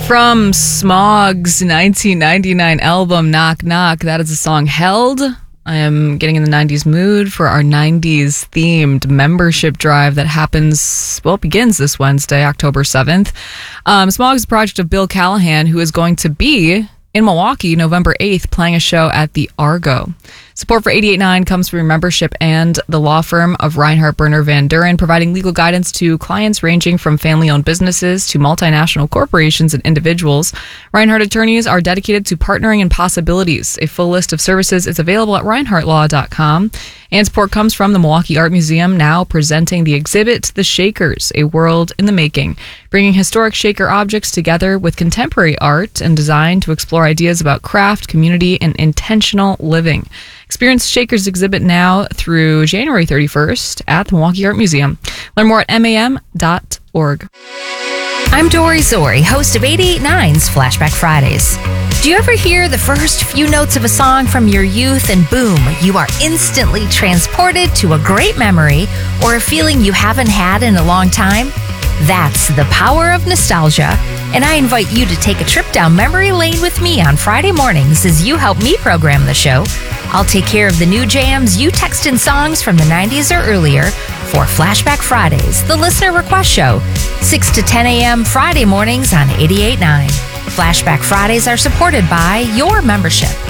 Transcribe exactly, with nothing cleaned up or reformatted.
From Smog's nineteen ninety-nine album Knock Knock, that is the song Held. I am getting in the nineties mood for our nineties themed membership drive that happens, well, it begins this Wednesday, October seventh. Um, Smog is a project of Bill Callahan, who is going to be in Milwaukee November eighth, playing a show at the Argo. Support for eighty-eight point nine comes from your membership and the law firm of Reinhardt Berner Van Duren, providing legal guidance to clients ranging from family-owned businesses to multinational corporations and individuals. Reinhardt attorneys are dedicated to partnering in possibilities. A full list of services is available at reinhardt law dot com. And support comes from the Milwaukee Art Museum, now presenting the exhibit The Shakers, A World in the Making, bringing historic Shaker objects together with contemporary art and design to explore ideas about craft, community, and intentional living. Experience Shakers exhibit now through January thirty-first at the Milwaukee Art Museum. Learn more at M A M dot org. I'm Dory Zori, host of eighty-eight point nine's Flashback Fridays. Do you ever hear the first few notes of a song from your youth and boom, you are instantly transported to a great memory or a feeling you haven't had in a long time? That's the power of nostalgia, and I invite you to take a trip down memory lane with me on Friday mornings as you help me program the show. I'll take care of the new jams you text in songs from the nineties or earlier for Flashback Fridays, the listener request show, six to ten a.m. Friday mornings on eighty-eight point nine. Flashback Fridays are supported by your membership.